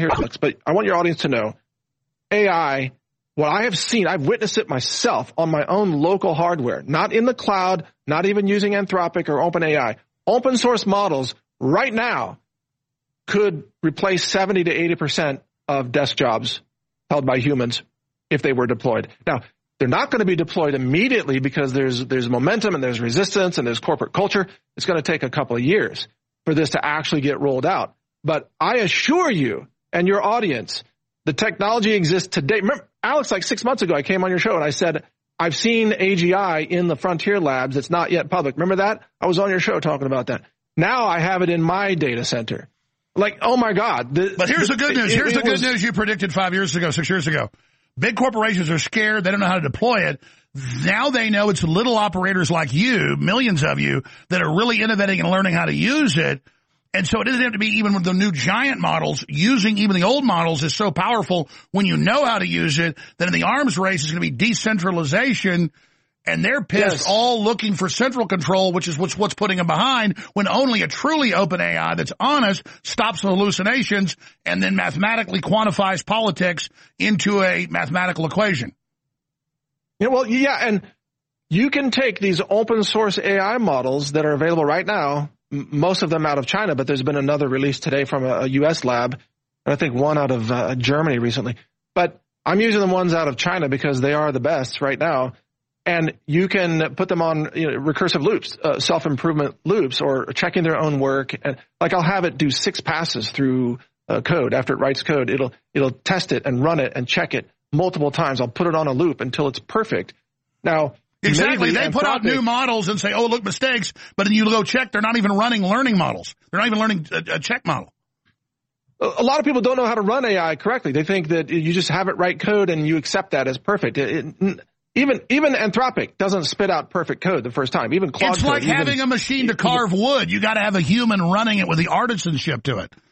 hear Alex, but I want your audience to know AI, what I have seen, I've witnessed it myself on my own local hardware, not in the cloud, not even using Anthropic or OpenAI. Open source models right now could replace 70 to 80% of desk jobs held by humans if they were deployed. Now, they're not going to be deployed immediately because there's momentum and there's resistance and there's corporate culture. It's going to take a couple of years for this to actually get rolled out. But I assure you and your audience, the technology exists today. Remember, Alex, like 6 months ago, I came on your show and I said, I've seen AGI in the Frontier Labs. It's not yet public. Remember that? I was on your show talking about that. Now I have it in my data center. Like, oh my God. But here's the good news. Here's the good news you predicted 5 years ago, 6 years ago. Big corporations are scared. They don't know how to deploy it. Now they know it's little operators like you, millions of you, that are really innovating and learning how to use it. And so it doesn't have to be even with the new giant models. Using even the old models is so powerful when you know how to use it that in the arms race is going to be decentralization. And they're pissed, all looking for central control, which is what's putting them behind, when only a truly open AI that's honest stops the hallucinations and then mathematically quantifies politics into a mathematical equation. Yeah, well, yeah, and you can take these open source AI models that are available right now, most of them out of China, but there's been another release today from a U.S. lab, and I think one out of Germany recently. But I'm using the ones out of China because they are the best right now. And you can put them on recursive loops, self-improvement loops, or checking their own work. And like I'll have it do 6 passes through code. After it writes code, it'll test it and run it and check it multiple times. I'll put it on a loop until it's perfect. Now, exactly, they put out new models and say, "Oh, look, mistakes," but then you go check, they're not even running learning models. They're not even learning a check model. A lot of people don't know how to run AI correctly. They think that you just have it write code and you accept that as perfect. Even Anthropic doesn't spit out perfect code the first time. Even Claude It's like having a machine to carve wood. You got to have a human running it with the artisanship to it.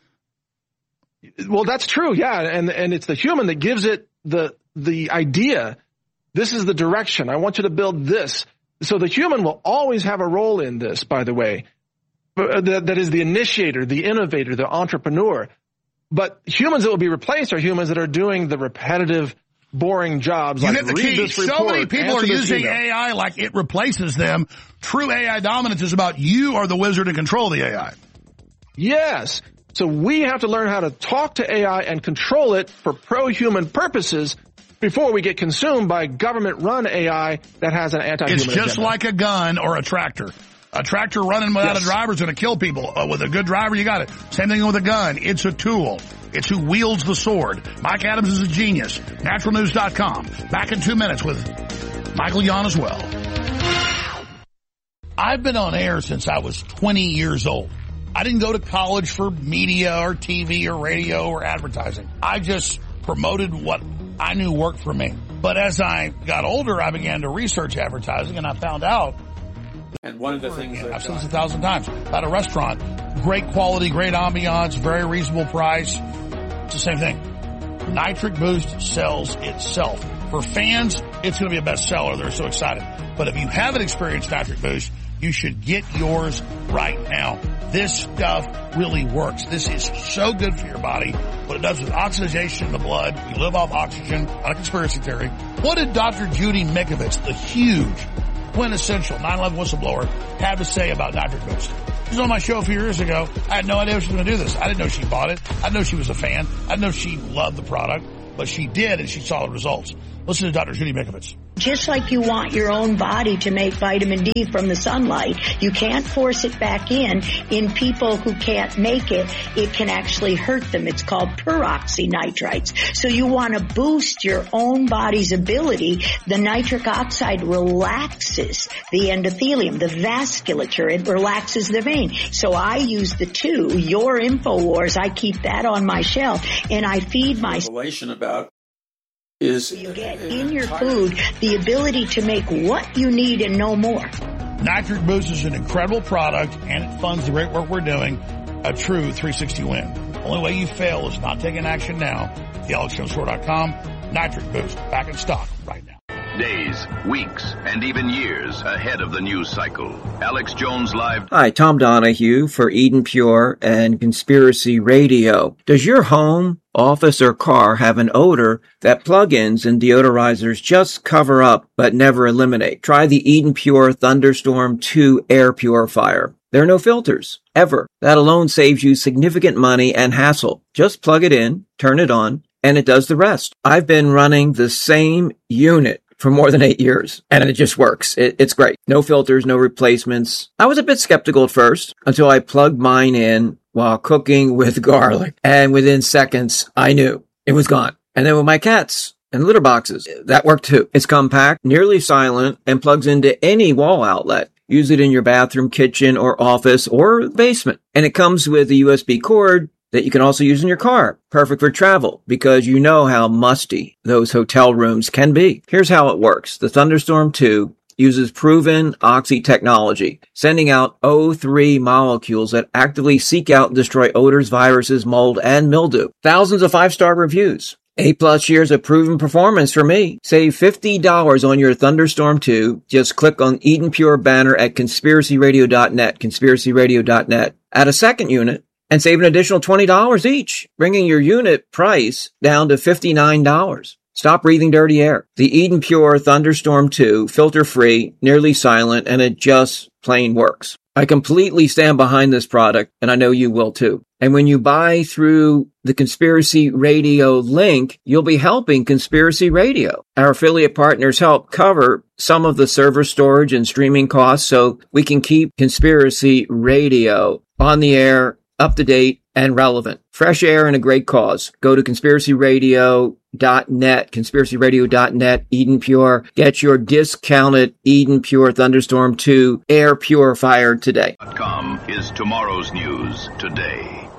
Well, that's true, yeah, and it's the human that gives it the idea. This is the direction. I want you to build this. So the human will always have a role in this, by the way. That is the initiator, the innovator, the entrepreneur. But humans that will be replaced are humans that are doing the repetitive, boring jobs. You like hit the key. So many people are using AI like it replaces them. True AI dominance is about you are the wizard and control the AI. Yes. So we have to learn how to talk to AI and control it for pro-human purposes before we get consumed by government-run AI that has an anti-human agenda. It's just like a gun or a tractor. A tractor running without a driver is going to kill people. With a good driver, you got it. Same thing with a gun. It's a tool. It's who wields the sword. Mike Adams is a genius. Naturalnews.com. Back in 2 minutes with Michael Yon as well. I've been on air since I was 20 years old. I didn't go to college for media or TV or radio or advertising. I just promoted what I knew worked for me. But as I got older, I began to research advertising, and I found out. And one of the things I've said this 1,000 times about a restaurant, great quality, great ambiance, very reasonable price. It's the same thing. Nitric Boost sells itself. For fans, it's going to be a bestseller. They're so excited. But if you haven't experienced Nitric Boost, you should get yours right now. This stuff really works. This is so good for your body. What it does with oxidation in the blood. We live off oxygen. Not a conspiracy theory. What did Dr. Judy Mikovits, the huge, quintessential 9/11 whistleblower, have to say about Nitric Boost? She was on my show a few years ago. I had no idea she was going to do this. I didn't know she bought it. I didn't know she was a fan. I didn't know she loved the product. But she did, and she saw the results. Listen to Dr. Judy Mikovits. Just like you want your own body to make vitamin D from the sunlight, you can't force it back in people who can't make it. It can actually hurt them. It's called peroxynitrites. So you want to boost your own body's ability. The nitric oxide relaxes the endothelium, the vasculature. It relaxes the vein. So I use the two. Your InfoWars, I keep that on my shelf, and I feed my revelation about is you get in your food the ability to make what you need and no more. Nitric Boost is an incredible product, and it funds the great work we're doing. A true 360 win. The only way you fail is not taking action now. TheAlexJonesStore.com. Nitric Boost, back in stock right now. Days, weeks, and even years ahead of the news cycle. Alex Jones Live. Hi, Tom Donahue for Eden Pure and Conspiracy Radio. Does your home office, or car have an odor that plug-ins and deodorizers just cover up but never eliminate. Try the Eden Pure Thunderstorm 2 air purifier. There are no filters, ever. That alone saves you significant money and hassle. Just plug it in, turn it on, and it does the rest. I've been running the same unit for more than 8 years, and it just works. It's great. No filters, no replacements. I was a bit skeptical at first until I plugged mine in while cooking with garlic, and within seconds, I knew it was gone. And then with my cats and litter boxes, that worked too. It's compact, nearly silent, and plugs into any wall outlet. Use it in your bathroom, kitchen, or office, or basement. And it comes with a USB cord that you can also use in your car. Perfect for travel, because you know how musty those hotel rooms can be. Here's how it works. The Thunderstorm 2 uses proven oxy technology, sending out O3 molecules that actively seek out and destroy odors, viruses, mold, and mildew. Thousands of 5-star reviews. 8+ years of proven performance for me. Save $50 on your Thunderstorm 2. Just click on Eden Pure banner at conspiracyradio.net, conspiracyradio.net. Add a second unit and save an additional $20 each, bringing your unit price down to $59. Stop breathing dirty air. The Eden Pure Thunderstorm 2, filter-free, nearly silent, and it just plain works. I completely stand behind this product, and I know you will too. And when you buy through the Conspiracy Radio link, you'll be helping Conspiracy Radio. Our affiliate partners help cover some of the server storage and streaming costs so we can keep Conspiracy Radio on the air, up to date, and relevant. Fresh air and a great cause. Go to conspiracyradio.net, conspiracyradio.net, Eden Pure. Get your discounted Eden Pure Thunderstorm 2 air purifier today. .com is tomorrow's news today.